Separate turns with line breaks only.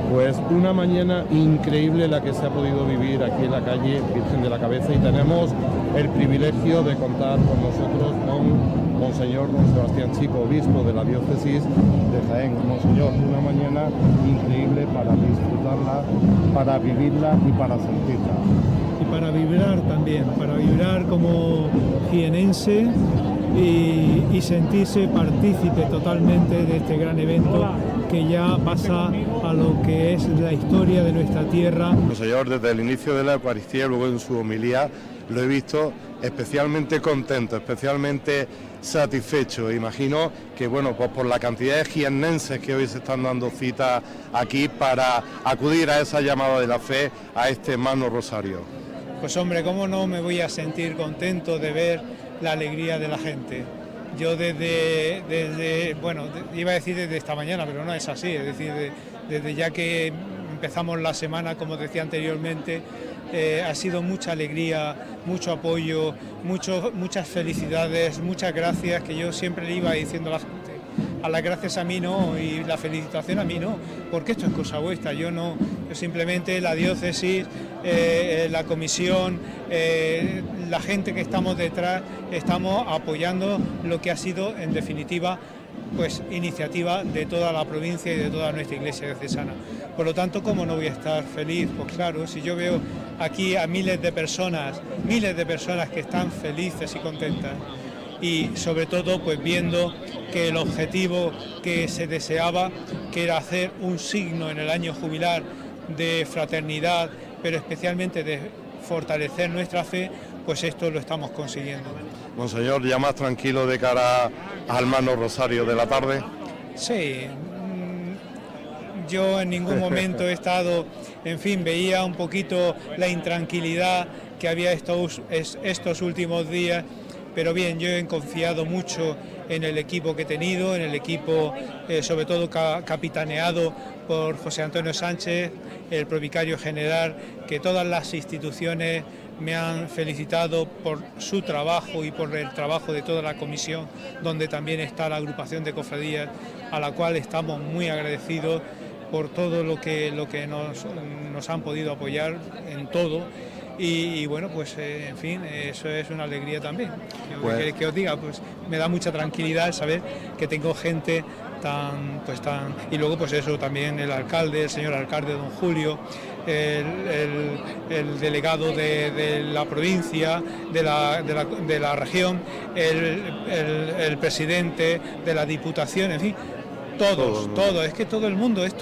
Pues una mañana increíble la que se ha podido vivir aquí en la calle Virgen de la Cabeza, y tenemos el privilegio de contar con nosotros con Monseñor don Sebastián Chico, obispo de la diócesis de Jaén. Monseñor, una mañana increíble para disfrutarla, para vivirla y para sentirla.
Y para vibrar también, para vibrar como jienense y sentirse partícipe totalmente de este gran evento que ya pasa a lo que es la historia de nuestra tierra.
Monseñor, desde el inicio de la Eucaristía y luego en su homilía lo he visto especialmente contento, especialmente satisfecho. Imagino que, bueno, pues por la cantidad de jiennenses que hoy se están dando cita aquí para acudir a esa llamada de la fe, a este Magno Rosario.
Pues hombre, ¿cómo no me voy a sentir contento de ver la alegría de la gente? Yo iba a decir desde esta mañana, pero no es así, es decir, desde ya que empezamos la semana, como decía anteriormente, ha sido mucha alegría, mucho apoyo, muchas felicidades, muchas gracias, que yo siempre le iba diciendo a la gente. A las gracias a mí no, y la felicitación a mí no, porque esto es cosa vuestra, yo no, yo simplemente la diócesis, la comisión, la gente que estamos detrás, estamos apoyando lo que ha sido, en definitiva, pues iniciativa de toda la provincia y de toda nuestra iglesia diocesana. Por lo tanto, ¿cómo no voy a estar feliz? Pues claro, si yo veo aquí a miles de personas que están felices y contentas, y sobre todo pues viendo que el objetivo que se deseaba, que era hacer un signo en el año jubilar de fraternidad, pero especialmente de fortalecer nuestra fe, pues esto lo estamos consiguiendo.
Monseñor, ¿ya más tranquilo de cara al Magno Rosario de la tarde?
Sí, yo en ningún momento he estado, en fin, veía un poquito la intranquilidad que había estos últimos días, pero bien, yo he confiado mucho en el equipo que he tenido, en el equipo sobre todo capitaneado por José Antonio Sánchez, el provicario general, que todas las instituciones me han felicitado por su trabajo y por el trabajo de toda la comisión, donde también está la agrupación de cofradías, a la cual estamos muy agradecidos por todo lo que nos han podido apoyar en todo. Y bueno, pues en fin, eso es una alegría también. Que os diga, pues me da mucha tranquilidad saber que tengo gente tan... Y luego pues eso también, el alcalde, el señor alcalde don Julio, el delegado de la provincia, de la región, el presidente de la Diputación, en fin, todos, es que todo el mundo, esto